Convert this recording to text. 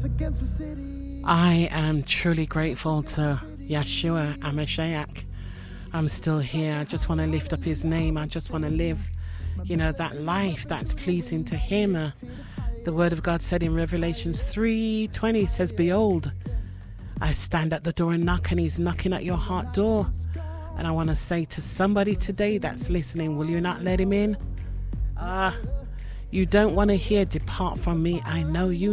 I am truly grateful to Yeshua HaMashiach. I'm still here. I just want to lift up his name. I just want to live, that life that's pleasing to him. The word of God said in Revelations 3:20 says, behold, I stand at the door and knock, and he's knocking at your heart door. And I want to say to somebody today that's listening, will you not let him in? You don't want to hear, depart from me, I know you